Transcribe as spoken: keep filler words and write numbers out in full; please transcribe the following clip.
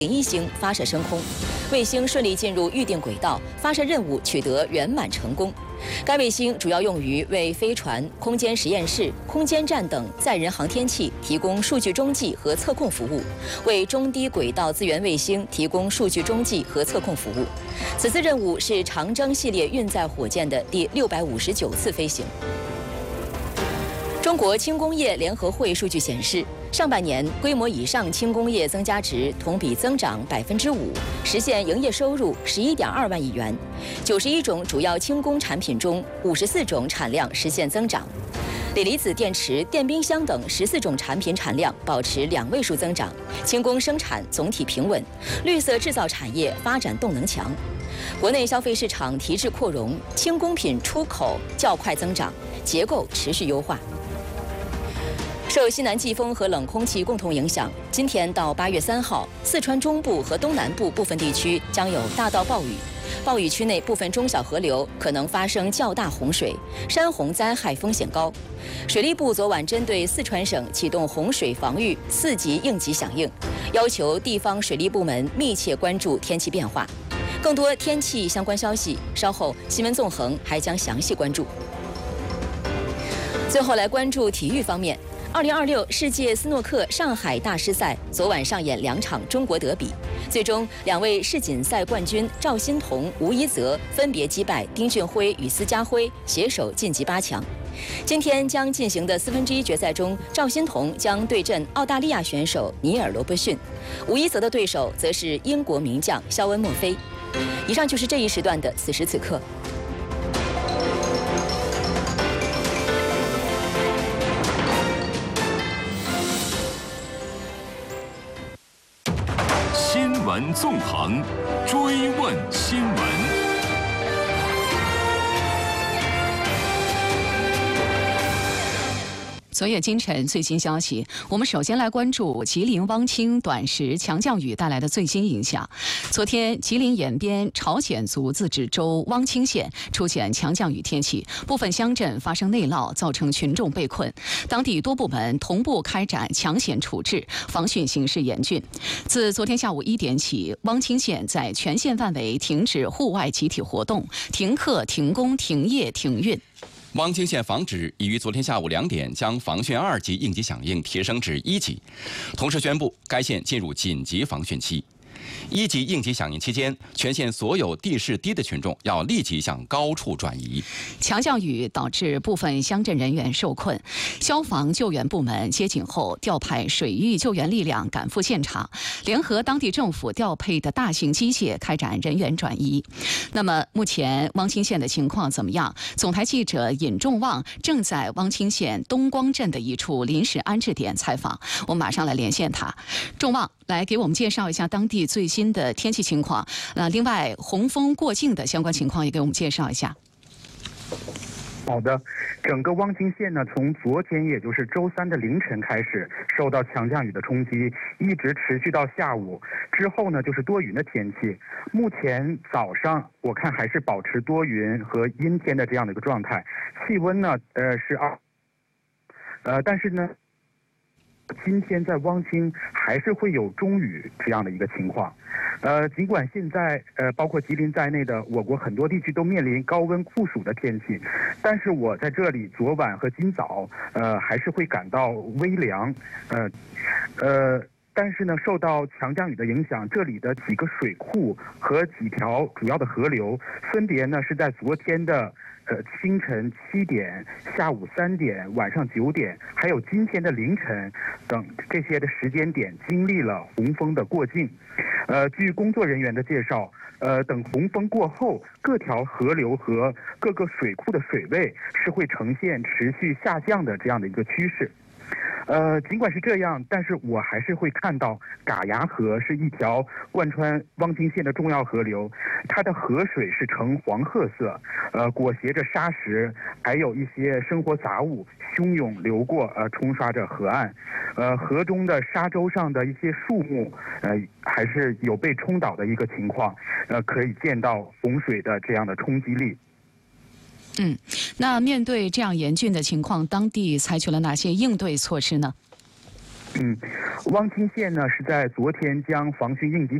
零一星发射升空，卫星顺利进入预定轨道，发射任务取得圆满成功。该卫星主要用于为飞船、空间实验室、空间站等载人航天器提供数据中继和测控服务，为中低轨道资源卫星提供数据中继和测控服务。此次任务是长征系列运载火箭的第六百五十九次飞行。中国轻工业联合会数据显示，上半年规模以上轻工业增加值同比增长百分之五，实现营业收入十一点二万亿元。九十一种主要轻工产品中，五十四种产量实现增长。锂离子电池、电冰箱等十四种产品产量保持两位数增长，轻工生产总体平稳，绿色制造产业发展动能强。国内消费市场提质扩容，轻工品出口较快增长，结构持续优化。受西南季风和冷空气共同影响，今天到八月三号，四川中部和东南部部分地区将有大到暴雨，暴雨区内部分中小河流可能发生较大洪水，山洪灾害风险高。水利部昨晚针对四川省启动洪水防御四级应急响应，要求地方水利部门密切关注天气变化。更多天气相关消息，稍后新闻纵横还将详细关注。最后来关注体育方面。二零二六世界斯诺克上海大师赛昨晚上演两场中国德比，最终两位世锦赛冠军赵心童、吴一泽分别击败丁俊晖与司家辉，携手晋级八强。今天将进行的四分之一决赛中，赵心童将对阵澳大利亚选手尼尔·罗伯逊，吴一泽的对手则是英国名将肖恩·墨菲。以上就是这一时段的此时此刻。 新闻纵横，追问新闻。 昨夜今晨最新消息，我们首先来关注吉林汪清短时强降雨带来的最新影响。昨天，吉林延边朝鲜族自治州汪清县出现强降雨天气，部分乡镇发生内涝，造成群众被困。当地多部门同步开展抢险处置，防汛形势严峻。自昨天下午一点起，汪清县在全县范围停止户外集体活动，停课、停工、停业、停运。 汪清县防指已于昨天下午两点将防汛二级应急响应提升至一级，同时宣布该县进入紧急防汛期。一级应急响应期间，全县所有地势低的群众要立即向高处转移。 强降雨导致部分乡镇人员受困，消防救援部门接警后调派水域救援力量赶赴现场，联合当地政府调配的大型机械开展人员转移。那么，目前汪清县的情况怎么样？总台记者尹仲旺正在汪清县东光镇的一处临时安置点采访，我们马上来连线他。仲旺，来给我们介绍一下当地最新的天气情况。呃，另外洪峰过境的相关情况也给我们介绍一下。 好的，整个汪清县呢，从昨天也就是周三的凌晨开始受到强降雨的冲击，一直持续到下午之后呢，就是多云的天气。目前早上我看还是保持多云和阴天的这样的一个状态，气温呢，呃是二，呃，但是呢。今天在汪清还是会有中雨这样的一个情况，呃，尽管现在呃包括吉林在内的我国很多地区都面临高温酷暑的天气，但是我在这里昨晚和今早呃还是会感到微凉，呃呃。但是呢，受到强降雨的影响，这里的几个水库和几条主要的河流，分别呢是在昨天的呃清晨七点、下午三点、晚上九点，还有今天的凌晨等这些的时间点，经历了洪峰的过境。呃，据工作人员的介绍，呃，等洪峰过后，各条河流和各个水库的水位是会呈现持续下降的这样的一个趋势。呃，尽管是这样，但是我还是会看到嘎牙河是一条贯穿汪清县的重要河流，它的河水是呈黄褐色，呃，裹挟着沙石，还有一些生活杂物汹涌流过，呃，冲刷着河岸，呃，河中的沙洲上的一些树木，呃，还是有被冲倒的一个情况，呃，可以见到洪水的这样的冲击力。 嗯，那面对这样严峻的情况，当地采取了哪些应对措施呢？ 嗯，汪清县呢是在昨天将防汛应急